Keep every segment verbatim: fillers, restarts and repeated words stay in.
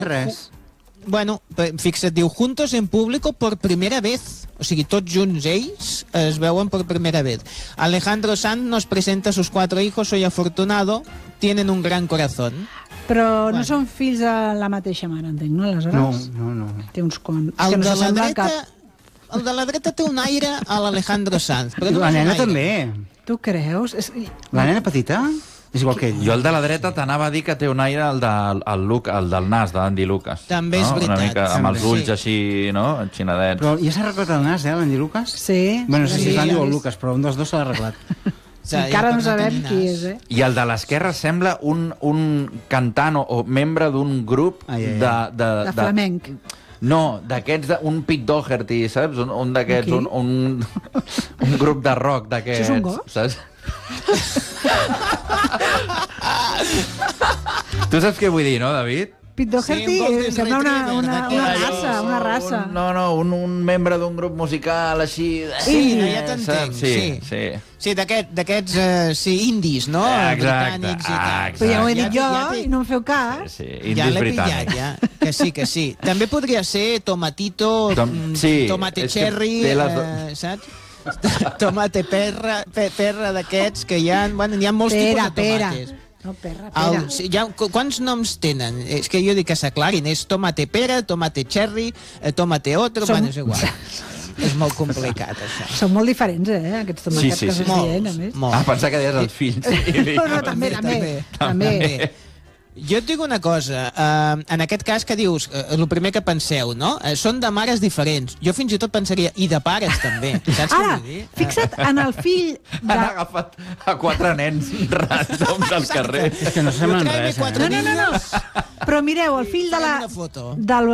res. Bueno, fixa't, diu, juntos en público por primera vez. O sigui, tots junts ells es veuen por primera vez. Alejandro Sanz nos presenta a sus cuatro hijos, soy afortunado, tienen un gran corazón. Però bueno. No són fills de la mateixa mare, entenc, no? Aleshores? No, no, no. Té uns quants. El, no de la dreta, cap. el de la dreta té un aire a l'Alejandro Sanz. Però no la nena també. Tu creus? És... La nena petita? És igual que ell. Jo el de la dreta t'anava a dir que té un aire el, de, el, look, el del nas, d'Andy Lucas. També no? és veritat. Una mica amb els ulls sí. així, no? Enxinadets. Però ja s'ha arreglat el nas, eh, l'Andy Lucas? Sí. Bueno, no sé sí, si és l'Andy sí. o el Lucas, però un dels dos s'ha arreglat. Ja, encara ja no sabem no qui és, eh? I el de l'esquerra sembla un, un cantant o, o membre d'un grup ai, ai, ai. de... De, de flamenc. No, d'aquests, un Pete Doherty, saps? Un, un d'aquests, okay. un, un, un grup de rock d'aquests. Això és un gos? Saps? Tu saps què vull dir, no, David? Pete Doherty sí, sembla una, una, una raça, una raça. Un, no, no, un, un membre d'un grup musical així... Sí, no, ja t'entenc. Sí, sí. sí. Sí, d'aquests, uh, sí, indis, no? Exacte, britànics i tal. Però ja ho he dit jo ja i no em feu cas. Sí, sí, indis ja l'he britànics. pillat, ja. Que sí, que sí. També podria ser tomatito, Tom, sí, tomate cherry, les... eh, saps? Tomate perra, pe, perra d'aquests que hi ha... Bueno, hi ha molts pera, tipus de tomates. Pera. No, perra, pera. El, sí, ja, quants noms tenen? És que jo dic que s'aclarin. És tomate pera, tomate cherry, eh, tomate otro... Som... Bueno, és igual. És molt complicat, això. Són molt diferents, eh, aquests tomàquets sí, sí, que sí. s'està dient, a més. Molt. Ah, pensava que deies els fills. No, no, també, també. també. també. també. Jo et dic una cosa, uh, en aquest cas que dius, uh, el primer que penseu, no? Uh, són de mares diferents. Jo fins i tot pensaria, i de pares també. Saps Ara, què vull dir? fixa't en el fill de... Han agafat a quatre nens random del carrer. És que no semblen Tráeme res, cuatro eh? No, no, no, no. Però mireu, el fill de la... Una foto. Del,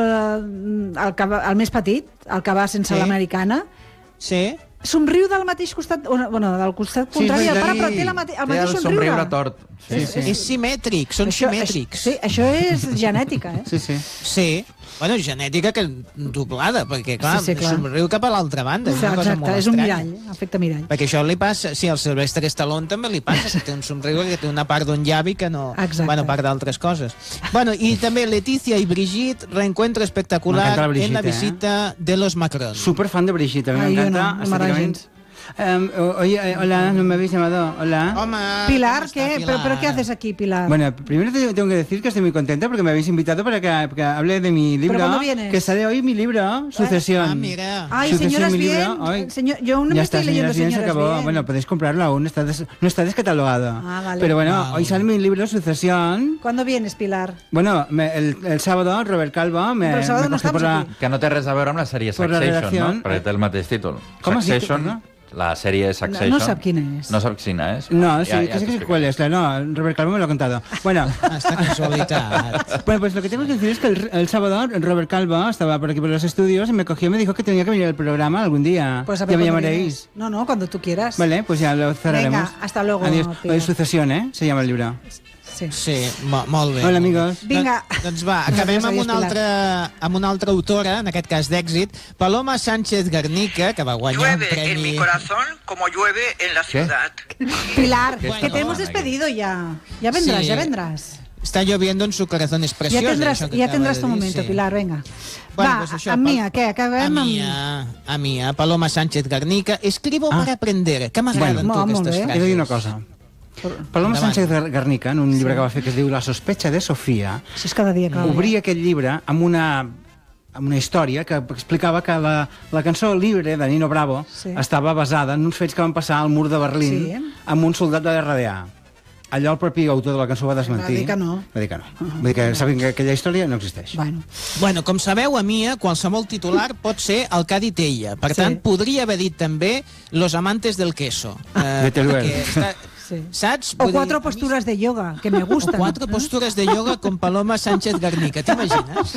el, que, va- el més petit, el que va sense Sí. l'americana, Sí? somriu del mateix costat, o no, bueno, del costat Sí, contrari, és el pare, veritat. però té la mate, el Té mateix el somriure. somriure tort. Sí, sí. És simètric, són Això, simètrics. sí, això és genètica, eh? Sí, sí. Sí. Bueno, genètica que doblada, perquè, clar, Sí, sí, clar. somriu cap a l'altra banda. És una cosa Exacte, molt és un estranya. mirall, efecte mirall. Perquè això li passa... Sí, al Sylvester Stallone també li passa, que té un somriure que té una part d'un llavi que no... Exacte. Bueno, part d'altres coses. Bueno, i també Leticia i Brigitte, reencuentro espectacular M'encanta la Brigitte, en la eh? visita de los Macron. Súper fan de Brigitte, me Ai, jo encanta. no, no m'agrada estéticamente. gens. Um, oye, eh, hola, no me habéis llamado. Hola. Home, Pilar, ¿cómo ¿qué? está, ¿Pero, Pilar? ¿Pero qué haces aquí, Pilar? Bueno, primero te tengo que decir que estoy muy contenta porque me habéis invitado para que, para que hable de mi libro. cuándo vienes? Que sale hoy mi libro, Sucesión. Ah, mira. Ay, Sucesión, señoras mi bien. libro, hoy. Señor, yo no Ya me está, estoy leyendo señoras bien, se señoras acabó. bien. Bueno, podéis comprarlo aún, no está, des- no está descatalogado. Ah, vale. Pero bueno, Ah, hoy sale mi libro Sucesión. ¿Cuándo vienes, Pilar? Bueno, me- el, el sábado, Robert Calvo me, Pero el sábado me no cogió por estamos la... aquí. Que no té res a veure amb la sèrie Per la Succession, redacció. no? Perquè té el mateix títol. Com has dit, Succession, no? la sèrie Succession. No sap quina és. No sap quina és? No, sí, Ja- ja que sé que t'explicaré. cuál es. No, Robert Calvo me lo ha contado. Bueno, Esta casualitat. bueno, pues lo que tengo que decir es que el, el sábado Robert Calvo estaba por aquí por los estudios y me cogió y me dijo que tenía que venir al programa algún día. Pues a ver ya me cuándo llamaréis. vienes. No, no, cuando tú quieras. Vale, pues ya lo cerraremos. Venga, hasta luego, Adiós. Pilar. Hoy Sucesión, ¿eh? Se llama el libro. Sí. Sí, mo molt bé. Hola, amigos. Vinga. Doncs, doncs va, acabem amb una, altra, amb una altra autora, en aquest cas d'èxit, Paloma Sánchez Garnica, que va guanyar un Llueve premi... en mi corazón como llueve en la ciudad. Pilar, Bueno, que te hemos bueno, despedido ya. Ya vendrás, Sí. ya vendrás. Està lloviendo en su corazón, és Ya preciosa. tendrás, això que ya acaba tendrás de tu dir, momento, sí. Pilar, venga. Bueno, Va, pues això, a Pal- mía, ¿qué? Acabem A amb... mía, a mía, Paloma Sánchez Garnica. Escribo Ah. para aprender. Que m'agraden Bueno, tu, molt aquestes bé. frases. He de dir una cosa. Paloma Endavant. Sánchez Gar- Garnica, en un llibre que va fer que es diu La sospecha de Sofia, Això és cada dia que... obria aquest llibre amb una, amb una història que explicava que la, la cançó Libre, de Nino Bravo, Sí. estava basada en uns fets que van passar al mur de Berlín Sí. amb un soldat de l'R D A. Allò el propi autor de la cançó va desmentir. Va dir que no. Va dir que no. Vull dir que saben que aquella història no existeix. Bueno, Bueno, com sabeu, a Mia, qualsevol titular pot ser el que ha dit ella. Per Sí. tant, podria haver dit també Los amantes del queso. Eh, De Teruel. perquè està- sí. Saps? O Vull dir, cuatro a mi- posturas de yoga, que me O gustan. quatre postures de yoga com Paloma Sánchez Garnica. T'imagines?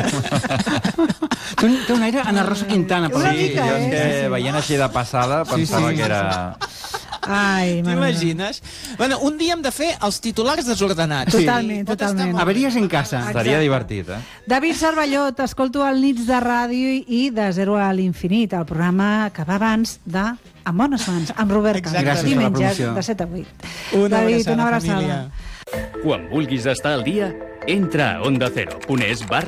Té un, té un aire Ana Rosa Quintana. Una Paloma. Sí, mica, jo és eh? que Sí, sí. veient així de passada pensava sí. que era... Ai, mare meva. T'imagines? Bueno, un dia hem de fer els titulars desordenats. Totalment, Pot estar totalment. molt bé. Averies en casa. Estaria divertit, eh? David Cervelló, t'escolto al Nits de Ràdio i de Zero a l'Infinit, el programa que va abans de En bones mans, amb Robert Calvo. Exacte. Gràcies per la Diumenges promoció. de set a vuit. Una David, abraçada, una abraçada. família. Quan vulguis estar al dia, entra a onda cero punt es barra